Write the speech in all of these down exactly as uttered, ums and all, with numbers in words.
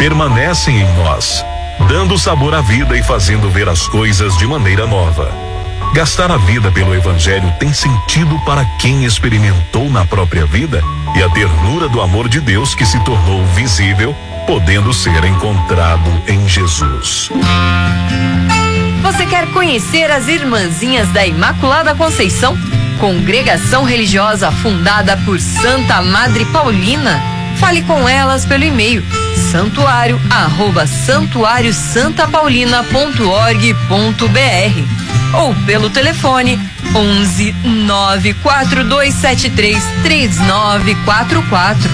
permanecem em nós, dando sabor à vida e fazendo ver as coisas de maneira nova. Gastar a vida pelo Evangelho tem sentido para quem experimentou na própria vida e a ternura do amor de Deus que se tornou visível, podendo ser encontrado em Jesus. Você quer conhecer as Irmãzinhas da Imaculada Conceição? Congregação religiosa fundada por Santa Madre Paulina? Fale com elas pelo e-mail santuário arroba santuário santa paulina ponto org ponto br ou pelo telefone onze nove quatro dois sete três três nove quatro quatro.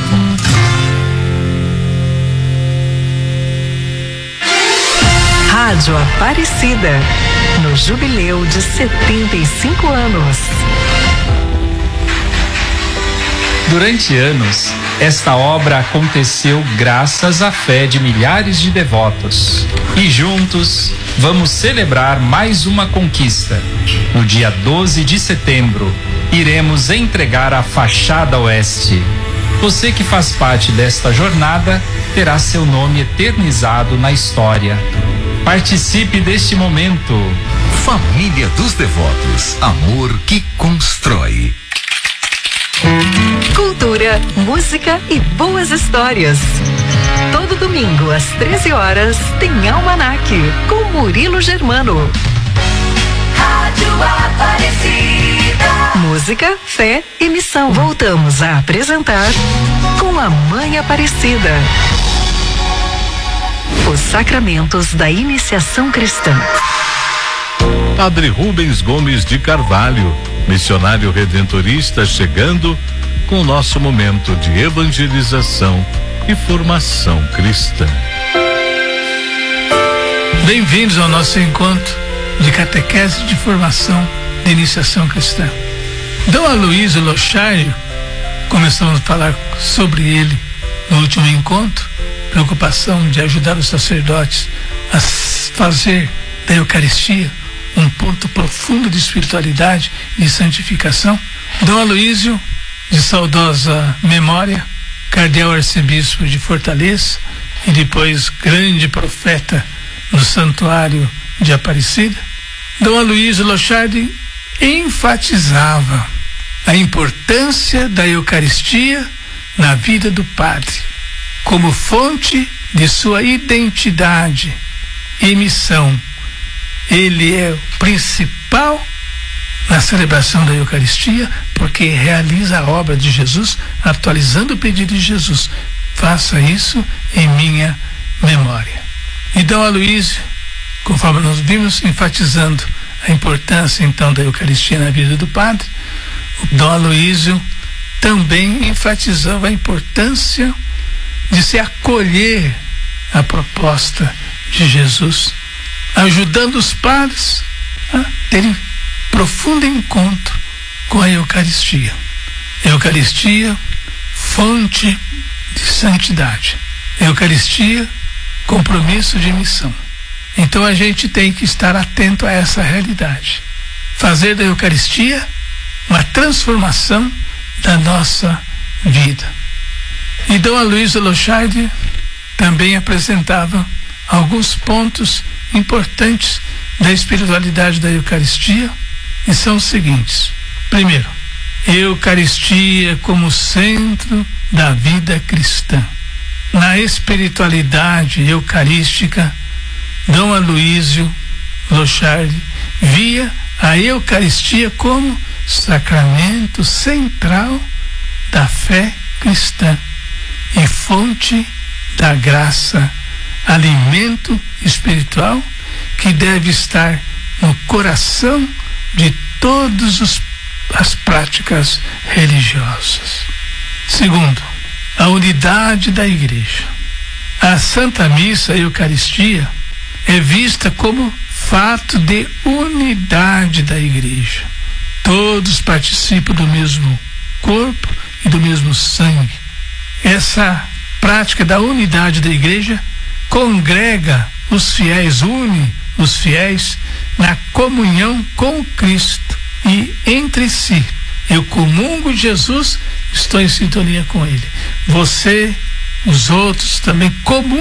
Rádio Aparecida, no jubileu de setenta e cinco anos. Durante anos, esta obra aconteceu graças à fé de milhares de devotos. E juntos, vamos celebrar mais uma conquista. No dia doze de setembro, iremos entregar a fachada oeste. Você que faz parte desta jornada terá seu nome eternizado na história. Participe deste momento. Família dos Devotos, amor que constrói. Cultura, música e boas histórias. Todo domingo às treze horas tem Almanaque com Murilo Germano. Rádio Aparecida. Música, fé e missão. Voltamos a apresentar com a Mãe Aparecida. Os sacramentos da iniciação cristã. Padre Rubens Gomes de Carvalho, missionário redentorista, chegando com o nosso momento de evangelização e formação cristã. Bem-vindos ao nosso encontro de catequese de formação de iniciação cristã. Dom Aloysio Lochário, começamos a falar sobre ele no último encontro, preocupação de ajudar os sacerdotes a fazer da Eucaristia um ponto profundo de espiritualidade e de santificação. Dom Aloysio, de saudosa memória, cardeal arcebispo de Fortaleza e depois grande profeta no santuário de Aparecida, Dom Aloysio Lochário enfatizava a importância da Eucaristia na vida do padre, como fonte de sua identidade e missão. Ele é o principal na celebração da Eucaristia, porque realiza a obra de Jesus, atualizando o pedido de Jesus. Faça isso em minha memória. E Dom Aloysio, conforme nós vimos, enfatizando a importância então da Eucaristia na vida do padre, o Dom Aloysio também enfatizava a importância de se acolher a proposta de Jesus, ajudando os padres a terem profundo encontro com a Eucaristia. Eucaristia, fonte de santidade. Eucaristia, compromisso de missão. Então a gente tem que estar atento a essa realidade. Fazer da Eucaristia uma transformação da nossa vida. E Dom Aloysio Lochário também apresentava alguns pontos importantes da espiritualidade da Eucaristia, e são os seguintes. Primeiro, Eucaristia como centro da vida cristã. Na espiritualidade eucarística, Dom Aloysio Lochário via a Eucaristia como sacramento central da fé cristã e fonte da graça, alimento espiritual que deve estar no coração de todas as práticas religiosas. Segundo, a unidade da Igreja. A Santa Missa, a Eucaristia, é vista como fato de unidade da Igreja. Todos participam do mesmo corpo e do mesmo sangue. Essa prática da unidade da Igreja congrega os fiéis, une os fiéis na comunhão com Cristo e entre si. Eu comungo Jesus, estou em sintonia com Ele. Você, os outros também comungam